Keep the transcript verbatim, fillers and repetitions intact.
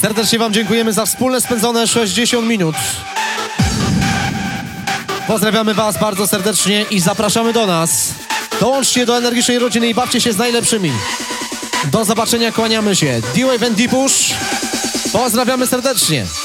Serdecznie wam dziękujemy za wspólne spędzone sześćdziesiąt minut. Pozdrawiamy was bardzo serdecznie i zapraszamy do nas. Dołączcie do energicznej rodziny i bawcie się z najlepszymi. Do zobaczenia, kłaniamy się. D-Wave and D-Push. Pozdrawiamy serdecznie.